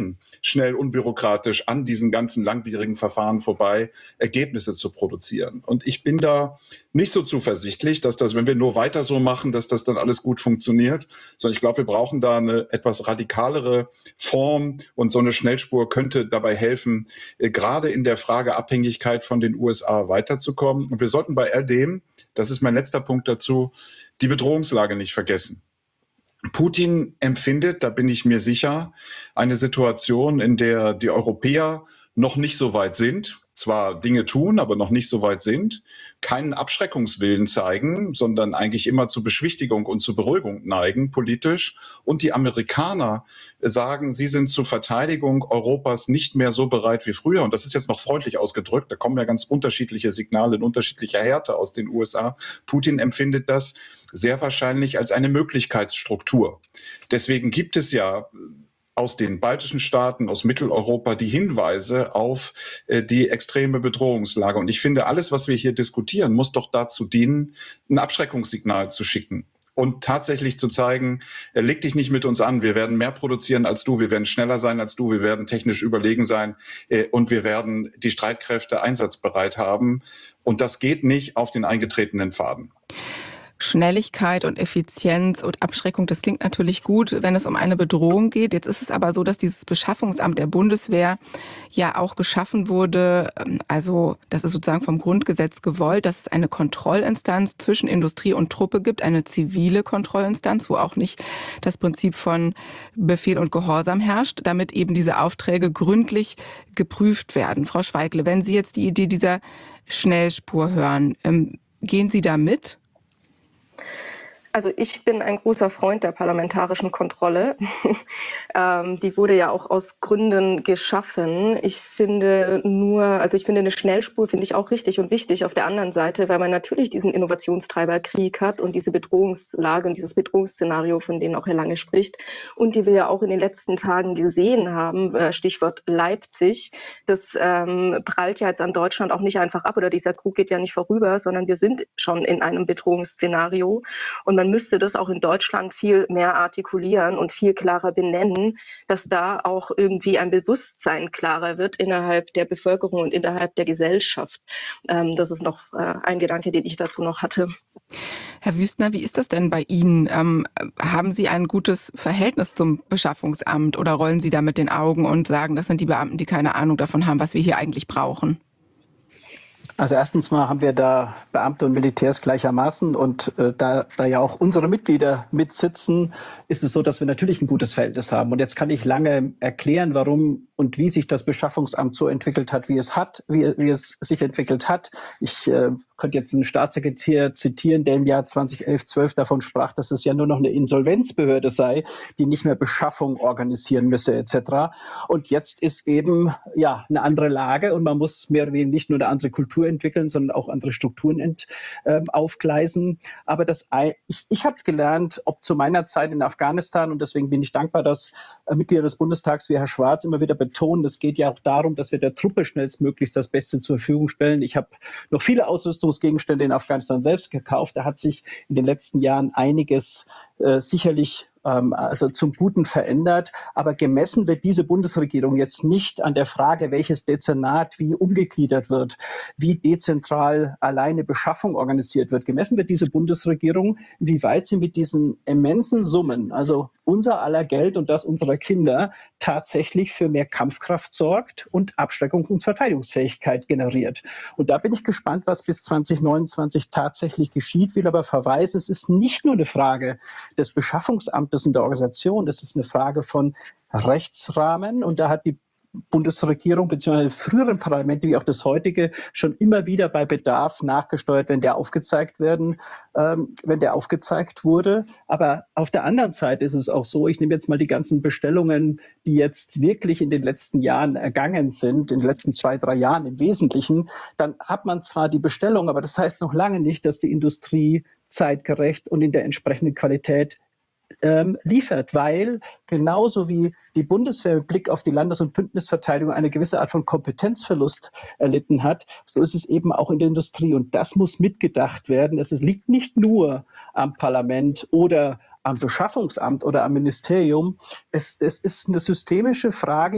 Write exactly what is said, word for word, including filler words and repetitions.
helfen, schnell, unbürokratisch an diesen ganzen langwierigen Verfahren vorbei Ergebnisse zu produzieren. Und ich bin da nicht so zuversichtlich, dass das, wenn wir nur weiter so machen, dass das dann alles gut funktioniert, sondern ich glaube, wir brauchen da eine etwas radikalere Form, und so eine Schnellspur könnte dabei helfen, äh, gerade in der Frage Abhängigkeit von den U S A weiterzukommen. Und wir sollten bei all dem, das ist mein letzter Punkt dazu, die Bedrohungslage nicht vergessen. Putin empfindet, da bin ich mir sicher, eine Situation, in der die Europäer noch nicht so weit sind, zwar Dinge tun, aber noch nicht so weit sind, keinen Abschreckungswillen zeigen, sondern eigentlich immer zu Beschwichtigung und zu Beruhigung neigen, politisch. Und die Amerikaner sagen, sie sind zur Verteidigung Europas nicht mehr so bereit wie früher. Und das ist jetzt noch freundlich ausgedrückt. Da kommen ja ganz unterschiedliche Signale in unterschiedlicher Härte aus den U S A. Putin empfindet das sehr wahrscheinlich als eine Möglichkeitsstruktur. Deswegen gibt es ja aus den baltischen Staaten, aus Mitteleuropa die Hinweise auf äh, die extreme Bedrohungslage. Und ich finde, alles, was wir hier diskutieren, muss doch dazu dienen, ein Abschreckungssignal zu schicken und tatsächlich zu zeigen, äh, leg dich nicht mit uns an, wir werden mehr produzieren als du, wir werden schneller sein als du, wir werden technisch überlegen sein äh, und wir werden die Streitkräfte einsatzbereit haben. Und das geht nicht auf den eingetretenen Pfaden. Schnelligkeit und Effizienz und Abschreckung, das klingt natürlich gut, wenn es um eine Bedrohung geht. Jetzt ist es aber so, dass dieses Beschaffungsamt der Bundeswehr ja auch geschaffen wurde. Also das ist sozusagen vom Grundgesetz gewollt, dass es eine Kontrollinstanz zwischen Industrie und Truppe gibt, eine zivile Kontrollinstanz, wo auch nicht das Prinzip von Befehl und Gehorsam herrscht, damit eben diese Aufträge gründlich geprüft werden. Frau Schweigle, wenn Sie jetzt die Idee dieser Schnellspur hören, gehen Sie da mit? Also ich bin ein großer Freund der parlamentarischen Kontrolle. ähm, die wurde ja auch aus Gründen geschaffen. Ich finde nur, also ich finde eine Schnellspur finde ich auch richtig und wichtig auf der anderen Seite, weil man natürlich diesen Innovationstreiberkrieg hat und diese Bedrohungslage und dieses Bedrohungsszenario, von dem auch Herr Lange spricht und die wir ja auch in den letzten Tagen gesehen haben, äh, Stichwort Leipzig. Das ähm, prallt ja jetzt an Deutschland auch nicht einfach ab oder dieser Krug geht ja nicht vorüber, sondern wir sind schon in einem Bedrohungsszenario und man müsste das auch in Deutschland viel mehr artikulieren und viel klarer benennen, dass da auch irgendwie ein Bewusstsein klarer wird innerhalb der Bevölkerung und innerhalb der Gesellschaft. Ähm, das ist noch äh, ein Gedanke, den ich dazu noch hatte. Herr Wüstner, wie ist das denn bei Ihnen? Ähm, haben Sie ein gutes Verhältnis zum Beschaffungsamt oder rollen Sie da mit den Augen und sagen, das sind die Beamten, die keine Ahnung davon haben, was wir hier eigentlich brauchen? Also erstens mal haben wir da Beamte und Militärs gleichermaßen und äh, da, da ja auch unsere Mitglieder mitsitzen, ist es so, dass wir natürlich ein gutes Verhältnis haben. Und jetzt kann ich lange erklären, warum und wie sich das Beschaffungsamt so entwickelt hat, wie es hat, wie, wie es sich entwickelt hat. Ich äh, könnte jetzt einen Staatssekretär zitieren, der im Jahr zweitausendelf, zwölf davon sprach, dass es ja nur noch eine Insolvenzbehörde sei, die nicht mehr Beschaffung organisieren müsse et cetera. Und jetzt ist eben ja eine andere Lage und man muss mehr oder weniger nicht nur eine andere Kultur entwickeln, sondern auch andere Strukturen ent, äh, aufgleisen. Aber das, ich, ich habe gelernt, ob zu meiner Zeit in Afghanistan, und deswegen bin ich dankbar, dass äh, Mitglieder des Bundestags wie Herr Schwarz immer wieder betonen, es geht ja auch darum, dass wir der Truppe schnellstmöglichst das Beste zur Verfügung stellen. Ich habe noch viele Ausrüstungsgegenstände in Afghanistan selbst gekauft. Da hat sich in den letzten Jahren einiges äh, sicherlich also zum Guten verändert. Aber gemessen wird diese Bundesregierung jetzt nicht an der Frage, welches Dezernat wie umgegliedert wird, wie dezentral alleine Beschaffung organisiert wird. Gemessen wird diese Bundesregierung, wie weit sie mit diesen immensen Summen, also unser aller Geld und das unserer Kinder, tatsächlich für mehr Kampfkraft sorgt und Abschreckung und Verteidigungsfähigkeit generiert. Und da bin ich gespannt, was bis zwanzig neunundzwanzig tatsächlich geschieht, will aber verweisen, es ist nicht nur eine Frage des Beschaffungsamtes in der Organisation, das ist eine Frage von Rechtsrahmen und da hat die Bundesregierung bzw. früheren Parlamente wie auch das heutige schon immer wieder bei Bedarf nachgesteuert, wenn der aufgezeigt werden, ähm, wenn der aufgezeigt wurde. Aber auf der anderen Seite ist es auch so, ich nehme jetzt mal die ganzen Bestellungen, die jetzt wirklich in den letzten Jahren ergangen sind, in den letzten zwei, drei Jahren im Wesentlichen, dann hat man zwar die Bestellung, aber das heißt noch lange nicht, dass die Industrie zeitgerecht und in der entsprechenden Qualität Ähm, liefert, weil genauso wie die Bundeswehr mit Blick auf die Landes- und Bündnisverteidigung eine gewisse Art von Kompetenzverlust erlitten hat, so ist es eben auch in der Industrie. Und das muss mitgedacht werden. Es liegt nicht nur am Parlament oder am Beschaffungsamt oder am Ministerium. Es, es ist eine systemische Frage,